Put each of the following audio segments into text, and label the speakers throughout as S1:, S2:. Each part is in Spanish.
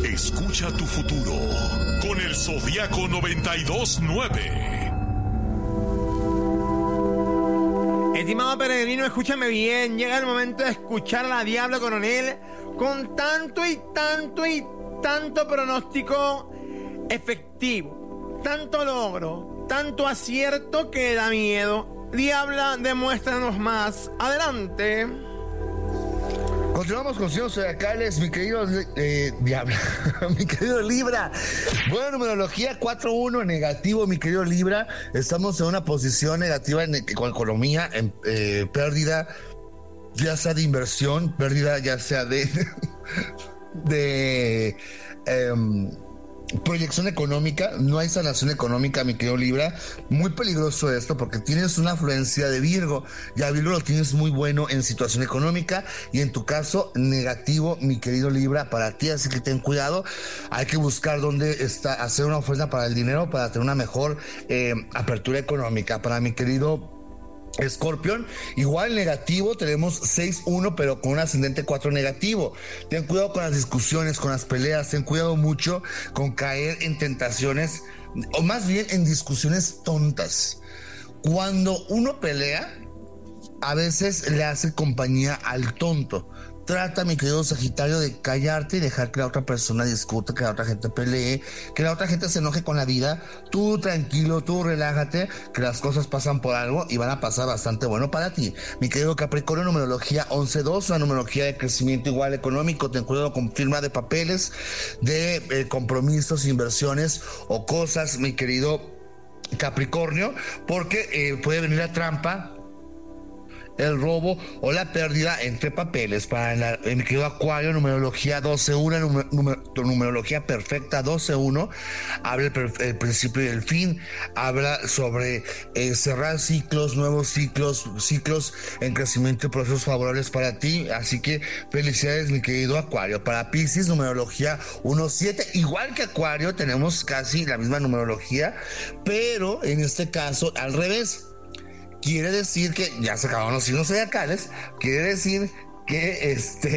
S1: Escucha tu futuro con el Zodiaco 92.9.
S2: Estimado peregrino, escúchame bien. Llega el momento de escuchar a la Diabla Coronel con tanto y tanto y tanto pronóstico efectivo, tanto logro, tanto acierto que da miedo. Diabla, demuéstranos más. Adelante.
S3: Continuamos con signos zodiacales, mi querido Diabla, mi querido Libra. Buena numerología 4-1 negativo, mi querido Libra. Estamos en una posición negativa con economía, en pérdida, ya sea de inversión, pérdida ya sea de proyección económica. No hay sanación económica, mi querido Libra. Muy peligroso esto porque tienes una afluencia de Virgo. Ya Virgo lo tienes muy bueno en situación económica y en tu caso negativo, mi querido Libra, para ti. Así que ten cuidado. Hay que buscar dónde está, hacer una oferta para el dinero para tener una mejor apertura económica. Para mi querido Escorpión, igual negativo, tenemos 6-1, pero con un ascendente 4 negativo. Ten cuidado con las discusiones, con las peleas, ten cuidado mucho con caer en tentaciones, o más bien en discusiones tontas. Cuando uno pelea, a veces le hace compañía al tonto. Trata, mi querido Sagitario, de callarte y dejar que la otra persona discute, que la otra gente pelee, que la otra gente se enoje con la vida. Tú tranquilo, tú relájate, que las cosas pasan por algo y van a pasar bastante bueno para ti. Mi querido Capricornio, numerología 11-2, una numerología de crecimiento igual económico. Ten cuidado con firma de papeles, de compromisos, inversiones o cosas, mi querido Capricornio, porque puede venir la trampa, el robo o la pérdida entre papeles. Para mi querido Acuario, numerología 12-1, numerología perfecta 12-1, habla el principio y el fin, habla sobre cerrar ciclos, nuevos ciclos en crecimiento y procesos favorables para ti. Así que felicidades, mi querido Acuario. Para Piscis, numerología 1-7, igual que Acuario, tenemos casi la misma numerología, pero en este caso al revés. Quiere decir que ya se acabaron los signos zodiacales. Quiere decir que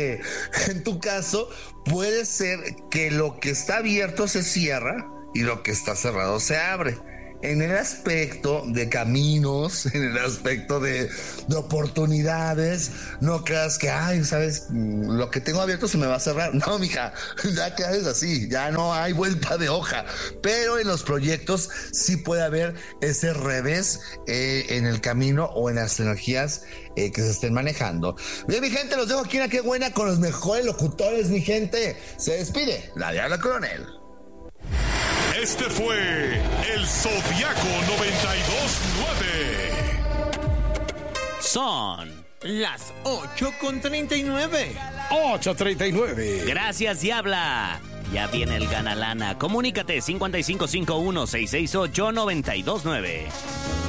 S3: en tu caso puede ser que lo que está abierto se cierra y lo que está cerrado se abre. En el aspecto de caminos, en el aspecto de oportunidades, no creas que, ¿sabes? Lo que tengo abierto se me va a cerrar. No, mija, ya quedas así, ya no hay vuelta de hoja. Pero en los proyectos sí puede haber ese revés en el camino o en las energías que se estén manejando. Bien, mi gente, los dejo aquí en Qué Buena con los mejores locutores, mi gente. Se despide la Diabla Coronel.
S1: Este fue el Zodiaco 92.9.
S2: Son las 8:39.
S4: 8:39.
S5: Gracias, Diabla. Ya viene el Gana Lana. Comunícate 5551-668-929.